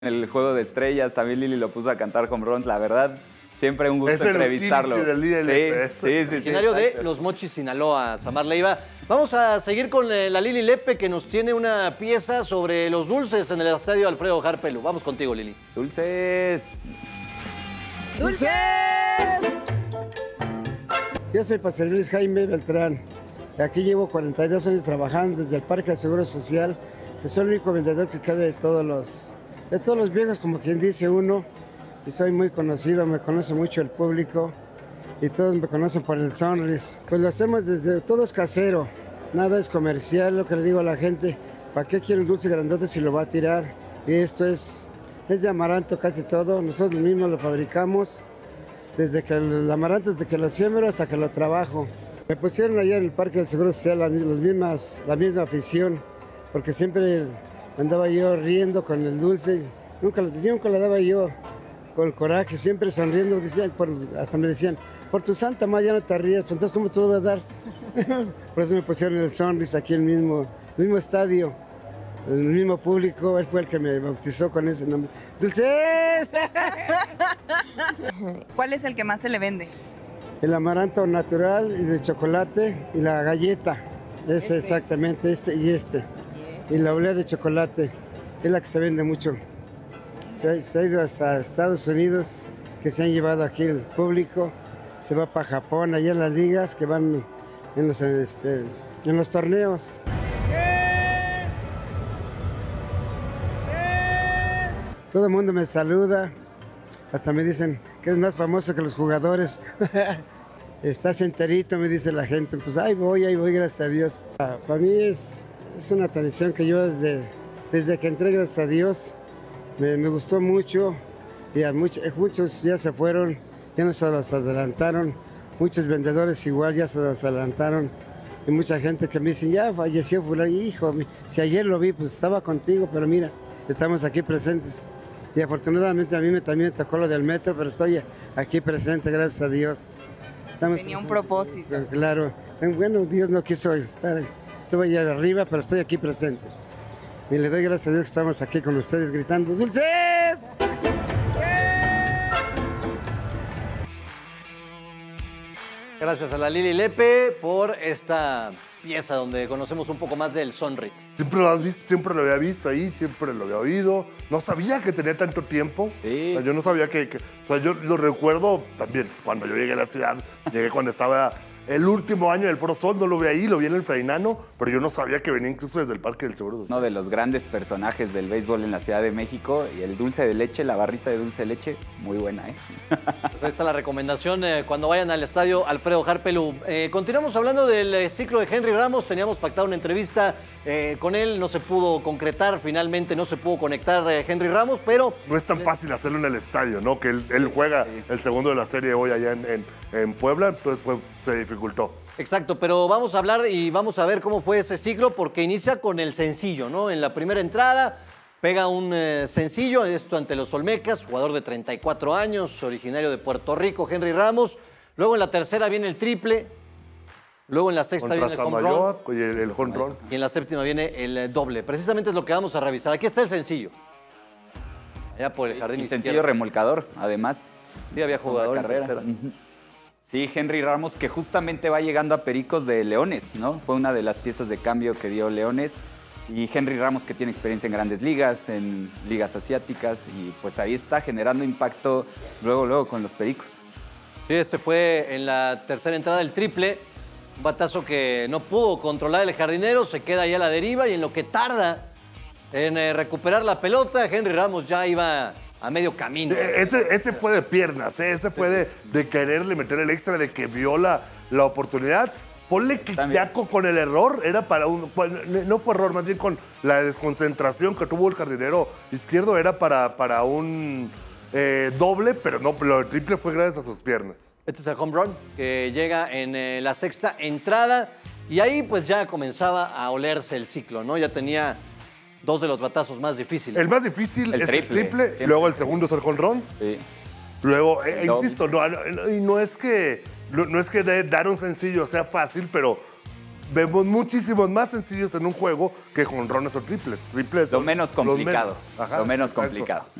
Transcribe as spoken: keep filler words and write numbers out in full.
el Juego de Estrellas, también Lili lo puso a cantar home runs, la verdad, siempre un gusto es el entrevistarlo. Del día sí, sí, sí, originario sí, de Los Mochis, Sinaloa, Samar Leiva. Vamos a seguir con eh, la Lili Lepe, que nos tiene una pieza sobre los dulces en el estadio Alfredo Harpelú. Vamos contigo, Lili. Dulces. ¡Dulces! Yo soy José Luis Jaime Beltrán. Aquí llevo cuarenta y dos años trabajando desde el Parque del Seguro Social, que soy el único vendedor que queda de todos los, de todos los viejos, como quien dice uno. Y soy muy conocido, me conoce mucho el público y todos me conocen por el Sonris. Pues lo hacemos desde, todo es casero, nada es comercial, lo que le digo a la gente, ¿para qué quiere un dulce grandote si lo va a tirar? Y esto es, es de amaranto casi todo, nosotros mismos lo fabricamos, desde que el, el amaranto, desde que lo siembro hasta que lo trabajo. Me pusieron allá en el Parque del Seguro Social la, los mismas, la misma afición, porque siempre andaba yo riendo con el dulce, nunca, nunca le daba yo con coraje, siempre sonriendo, decían, por, hasta me decían, por tu santa madre ya no te ríes, pues entonces ¿cómo te lo voy a dar? Por eso me pusieron el Sonris aquí en el mismo, el mismo estadio, el mismo público, él fue el que me bautizó con ese nombre. ¡Dulces! ¿Cuál es el que más se le vende? El amaranto natural y de chocolate y la galleta, ese Este. exactamente, este y este. Y la olea de chocolate, es la que se vende mucho. Se ha, se ha ido hasta Estados Unidos, que se han llevado aquí el público. Se va para Japón, allá en las ligas que van en los, este, en los torneos. Todo el mundo me saluda, hasta me dicen que es más famoso que los jugadores. Estás enterito, me dice la gente. Pues ahí voy, ahí voy, gracias a Dios. Para mí es, es una tradición que yo desde, desde que entré, gracias a Dios, Me, me gustó mucho y a muchos, muchos ya se fueron, ya no se los adelantaron, muchos vendedores igual ya se los adelantaron y mucha gente que me dice, ya falleció fulano, hijo, si ayer lo vi, pues estaba contigo, pero mira, estamos aquí presentes. Y afortunadamente a mí me, también me tocó lo del metro, pero estoy aquí presente, gracias a Dios. Estamos Tenía un presentes. propósito. Claro, bueno, Dios no quiso estar, estuve allá arriba, pero estoy aquí presente. Y le doy gracias a Dios que estamos aquí con ustedes gritando ¡Dulces! Gracias a la Lili Lepe por esta pieza donde conocemos un poco más del Sonrix. Siempre lo has visto, siempre lo había visto ahí, siempre lo había oído. No sabía que tenía tanto tiempo. Sí. O sea, yo no sabía que, que... O sea, yo lo recuerdo también cuando yo llegué a la ciudad. Llegué cuando estaba el último año del Foro Sol, no lo vi ahí, lo vi en el Freinano, pero yo no sabía que venía incluso desde el Parque del Seguro Social. Uno de los grandes personajes del béisbol en la Ciudad de México y el dulce de leche, la barrita de dulce de leche, muy buena, ¿eh? Pues ahí está la recomendación eh, cuando vayan al estadio Alfredo Harpelú. Eh, continuamos hablando del eh, ciclo de Henry Ramos. Teníamos pactado una entrevista eh, con él, no se pudo concretar, finalmente no se pudo conectar eh, Henry Ramos, pero... No es tan fácil hacerlo en el estadio, ¿no? Que él, él juega el segundo de la serie hoy allá en, en, en Puebla, entonces fue, se dificultó. Exacto, pero vamos a hablar y vamos a ver cómo fue ese ciclo, porque inicia con el sencillo, ¿no? En la primera entrada pega un eh, sencillo, esto ante los Olmecas, jugador de treinta y cuatro años, originario de Puerto Rico, Henry Ramos. Luego en la tercera viene el triple, luego en la sexta Contra viene el home run Samayoa y el, el home run. y en la séptima viene el eh, doble. Precisamente es lo que vamos a revisar. Aquí está el sencillo. Allá por el jardín Y izquierdo. sencillo remolcador, además. Sí, había jugador en carrera. tercera. Ujú. Sí, Henry Ramos, que justamente va llegando a Pericos de Leones, ¿no? Fue una de las piezas de cambio que dio Leones. Y Henry Ramos, que tiene experiencia en grandes ligas, en ligas asiáticas, y pues ahí está generando impacto luego, luego con los Pericos. Sí, este fue en la tercera entrada el triple. Un batazo que no pudo controlar el jardinero, se queda ahí a la deriva y en lo que tarda en eh, recuperar la pelota, Henry Ramos ya iba a medio camino. Eh, Ese, ese fue de piernas, ¿eh? Ese fue de, de quererle meter el extra, de que vio la, la oportunidad. Ponle que También. ya con, con el error, era para un... No fue error, más bien con la desconcentración que tuvo el jardinero izquierdo, era para, para un eh, doble, pero no, lo triple fue gracias a sus piernas. Este es el home run que llega en eh, la sexta entrada y ahí pues ya comenzaba a olerse el ciclo, ¿no? Ya tenía dos de los batazos más difíciles. El más difícil El es triple, el triple, siempre. luego el segundo es el home run. Sí. Luego, eh, El doble. insisto, no, no- y no es que, no, no es que de- dar un sencillo sea fácil, pero vemos muchísimos más sencillos en un juego que jonrones o triples. Triples Lo son menos los complicado. menos. Ajá, lo menos exacto. complicado.